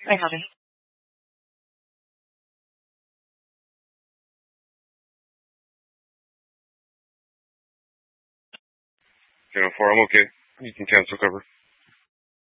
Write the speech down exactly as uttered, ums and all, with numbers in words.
I got it. Channel four, I'm okay. You can cancel cover.